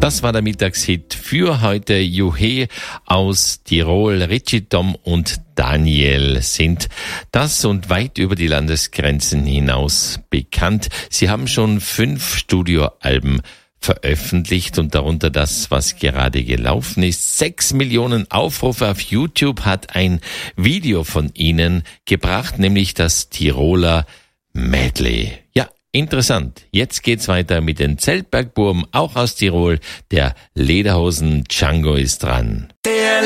Das war der Mittagshit für heute. Juhe aus Tirol. Richie, Tom und Daniel sind das und weit über die Landesgrenzen hinaus bekannt. Sie haben schon 5 Studioalben veröffentlicht und darunter das, was gerade gelaufen ist. 6 Millionen Aufrufe auf YouTube hat ein Video von ihnen gebracht, nämlich das Tiroler Medley. Ja, interessant. Jetzt geht's weiter mit den Zeltbergburm, auch aus Tirol. Der Lederhosen Django ist dran.